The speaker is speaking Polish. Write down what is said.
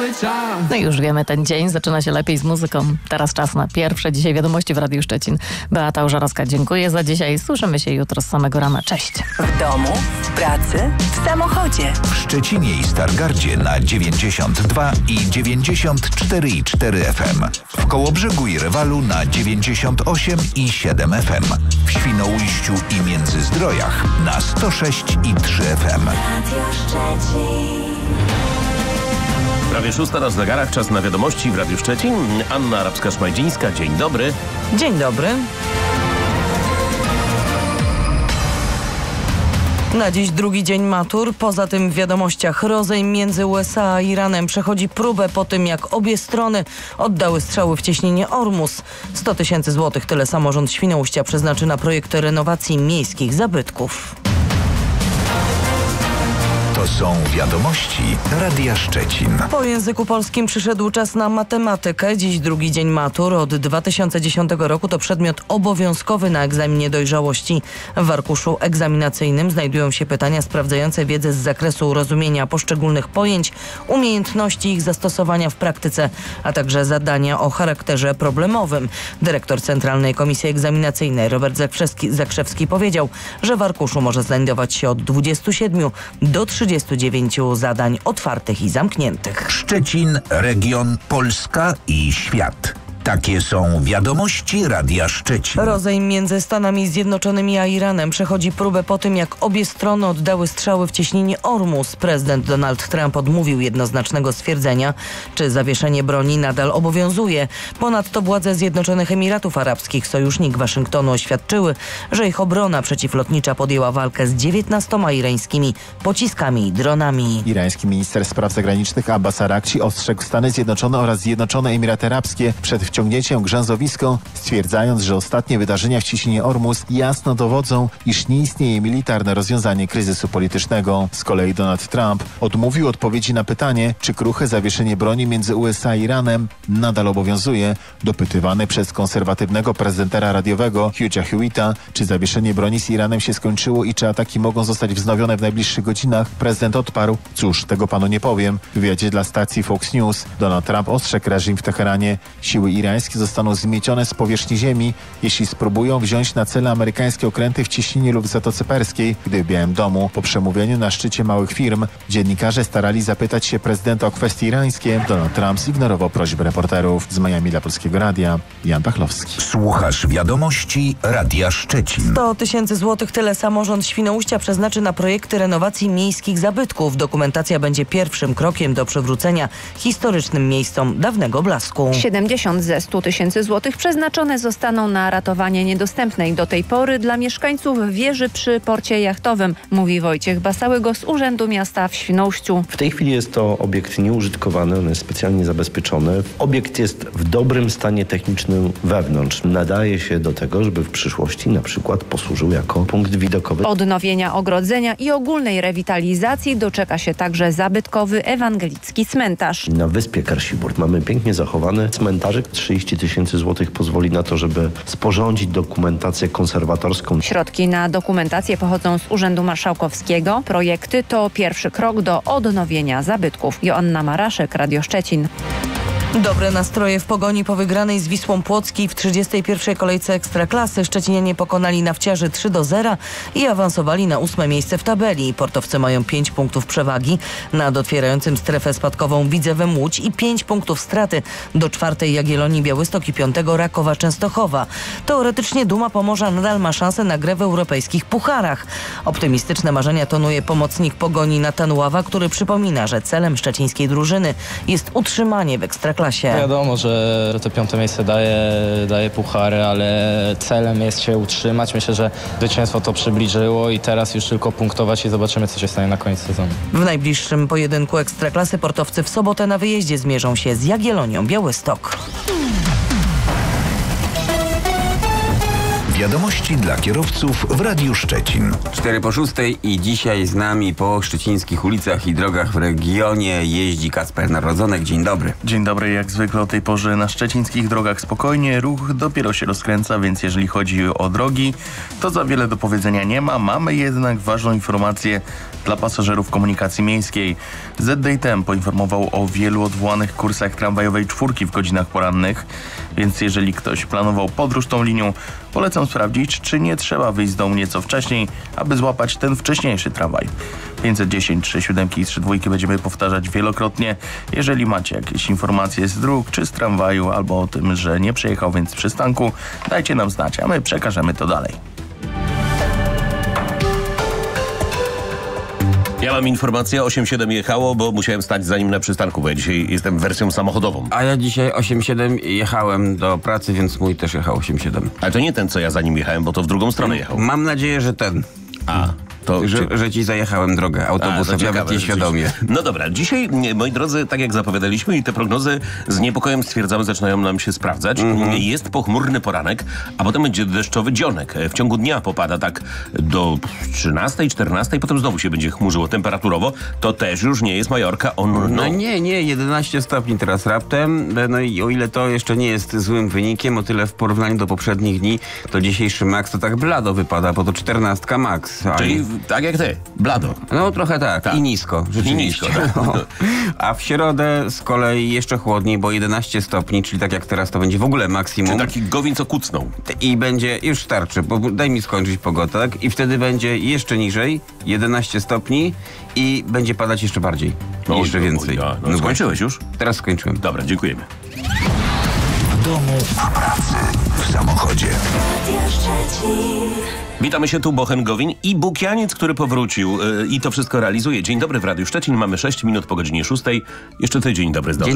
No i już wiemy, ten dzień zaczyna się lepiej z muzyką. Teraz czas na pierwsze dzisiaj wiadomości w Radiu Szczecin. Beata Użarowska, dziękuję za dzisiaj. Słyszymy się jutro z samego rana. Cześć. W domu, w pracy, w samochodzie. W Szczecinie i Stargardzie na 92 i 94,4 FM. W Kołobrzegu i Rewalu na 98 i 7 FM. W Świnoujściu i Międzyzdrojach na 106 i 3 FM. Prawie 6 na zegarach, czas na wiadomości w Radiu Szczecin. Anna Arabska-Szmajdzińska, dzień dobry. Dzień dobry. Na dziś drugi dzień matur. Poza tym w wiadomościach rozejm między USA a Iranem przechodzi próbę po tym, jak obie strony oddały strzały w cieśninie Ormus. 100 000 złotych tyle samorząd Świnoujścia przeznaczy na projekt renowacji miejskich zabytków. To są wiadomości Radia Szczecin. Po języku polskim przyszedł czas na matematykę. Dziś drugi dzień matur. Od 2010 roku to przedmiot obowiązkowy na egzaminie dojrzałości. W arkuszu egzaminacyjnym znajdują się pytania sprawdzające wiedzę z zakresu rozumienia poszczególnych pojęć, umiejętności ich zastosowania w praktyce, a także zadania o charakterze problemowym. Dyrektor Centralnej Komisji Egzaminacyjnej Robert Zakrzewski powiedział, że w arkuszu może znajdować się od 27 do 39 zadań otwartych i zamkniętych. Szczecin, region, Polska i świat. Takie są wiadomości Radia Szczecin. Rozejm między Stanami Zjednoczonymi a Iranem przechodzi próbę po tym, jak obie strony oddały strzały w cieśninie Ormus. Prezydent Donald Trump odmówił jednoznacznego stwierdzenia, czy zawieszenie broni nadal obowiązuje. Ponadto władze Zjednoczonych Emiratów Arabskich, sojusznik Waszyngtonu, oświadczyły, że ich obrona przeciwlotnicza podjęła walkę z 19 irańskimi pociskami i dronami. Irański minister spraw zagranicznych Abbas Arakci ostrzegł Stany Zjednoczone oraz Zjednoczone Emiraty Arabskie przed wciągnięciem w grzęzowisko, stwierdzając, że ostatnie wydarzenia w cieśninie Ormus jasno dowodzą, iż nie istnieje militarne rozwiązanie kryzysu politycznego. Z kolei Donald Trump odmówił odpowiedzi na pytanie, czy kruche zawieszenie broni między USA i Iranem nadal obowiązuje. Dopytywany przez konserwatywnego prezentera radiowego Hugha Hewitta, czy zawieszenie broni z Iranem się skończyło i czy ataki mogą zostać wznowione w najbliższych godzinach, prezydent odparł: cóż, tego panu nie powiem. W wywiadzie dla stacji Fox News Donald Trump ostrzegł reżim w Teheranie: siły irańskie zostaną zmiecione z powierzchni ziemi, jeśli spróbują wziąć na cele amerykańskie okręty w Cieśninie lub w Zatoce Perskiej. Gdy w Białym Domu po przemówieniu na szczycie małych firm dziennikarze starali zapytać się prezydenta o kwestie irańskie, Donald Trump zignorował prośby reporterów. Z Miami dla Polskiego Radia, Jan Pachlowski. Słuchasz wiadomości Radia Szczecin. 100 000 złotych tyle samorząd Świnoujścia przeznaczy na projekty renowacji miejskich zabytków. Dokumentacja będzie pierwszym krokiem do przywrócenia historycznym miejscom dawnego blasku. 70 ze 100 000 złotych przeznaczone zostaną na ratowanie niedostępnej do tej pory dla mieszkańców wieży przy porcie jachtowym, mówi Wojciech Basałygo z Urzędu Miasta w Świnoujściu. W tej chwili jest to obiekt nieużytkowany, on jest specjalnie zabezpieczony. Obiekt jest w dobrym stanie technicznym wewnątrz. Nadaje się do tego, żeby w przyszłości na przykład posłużył jako punkt widokowy. Odnowienia ogrodzenia i ogólnej rewitalizacji doczeka się także zabytkowy ewangelicki cmentarz. Na wyspie Karsiburt mamy pięknie zachowany cmentarzyk. 30 000 złotych pozwoli na to, żeby sporządzić dokumentację konserwatorską. Środki na dokumentację pochodzą z Urzędu Marszałkowskiego. Projekty to pierwszy krok do odnowienia zabytków. Joanna Maraszek, Radio Szczecin. Dobre nastroje w Pogoni po wygranej z Wisłą Płockiej w 31. kolejce Ekstraklasy. Szczecinianie pokonali Nawciarzy 3-0 i awansowali na 8. miejsce w tabeli. Portowcy mają 5 punktów przewagi nad otwierającym strefę spadkową Widzewem Łódź i 5 punktów straty do 4. Jagiellonii Białystok i 5. Rakowa Częstochowa. Teoretycznie Duma Pomorza nadal ma szansę na grę w europejskich pucharach. Optymistyczne marzenia tonuje pomocnik Pogoni Natan Ława, który przypomina, że celem szczecińskiej drużyny jest utrzymanie w Ekstraklasie. Wiadomo, że to 5. miejsce daje puchary, ale celem jest się utrzymać. Myślę, że zwycięstwo to przybliżyło i teraz już tylko punktować i zobaczymy, co się stanie na koniec sezonu. W najbliższym pojedynku Ekstraklasy portowcy w sobotę na wyjeździe zmierzą się z Jagiellonią Białystok. Wiadomości dla kierowców w Radiu Szczecin. 4 po 6 i dzisiaj z nami po szczecińskich ulicach i drogach w regionie jeździ Kacper Narodzonek. Dzień dobry. Dzień dobry, jak zwykle o tej porze na szczecińskich drogach spokojnie, ruch dopiero się rozkręca, więc jeżeli chodzi o drogi, to za wiele do powiedzenia nie ma. Mamy jednak ważną informację dla pasażerów komunikacji miejskiej. ZDTM poinformował o wielu odwołanych kursach tramwajowej 4 w godzinach porannych, więc jeżeli ktoś planował podróż tą linią, polecam sprawdzić, czy nie trzeba wyjść z domu nieco wcześniej, aby złapać ten wcześniejszy tramwaj. 510, 37 i 32 będziemy powtarzać wielokrotnie. Jeżeli macie jakieś informacje z dróg, czy z tramwaju, albo o tym, że nie przejechał, więc z przystanku, dajcie nam znać, a my przekażemy to dalej. Ja mam informację, 8-7 jechało, bo musiałem stać za nim na przystanku, bo ja dzisiaj jestem wersją samochodową. A ja dzisiaj 8-7 jechałem do pracy, więc mój też jechał 8-7. Ale to nie ten, co ja za nim jechałem, bo to w drugą stronę jechał. Mam nadzieję, że ten. Że ci zajechałem drogę autobusem, nawet nieświadomie. No dobra, dzisiaj, moi drodzy, tak jak zapowiadaliśmy i te prognozy z niepokojem stwierdzamy, zaczynają nam się sprawdzać. Jest pochmurny poranek, a potem będzie deszczowy dzionek. W ciągu dnia popada tak do 13, 14, potem znowu się będzie chmurzyło temperaturowo. To też już nie jest Majorka. No nie, 11 stopni teraz raptem. No i o ile to jeszcze nie jest złym wynikiem, o tyle w porównaniu do poprzednich dni, to dzisiejszy max to tak blado wypada, bo to 14 max. Czyli tak jak ty, blado. No trochę tak. I nisko, rzeczywiście. Tak. No. A w środę z kolei jeszcze chłodniej, bo 11 stopni, czyli tak jak teraz to będzie w ogóle maksimum. Czyli taki Gowin, co kucnął. I będzie, już starczy, bo daj mi skończyć pogodę, tak? I wtedy będzie jeszcze niżej, 11 stopni i będzie padać jeszcze bardziej. Jeszcze więcej. No skończyłeś już? Teraz skończyłem. Dobra, dziękujemy. W domu, w pracy, w samochodzie. Witamy się tu, Bochen Gowin i Bukianiec, który powrócił i to wszystko realizuje. Dzień dobry w Radiu Szczecin. Mamy 6 minut po godzinie 6. Jeszcze ty dzień dobry zdążysz.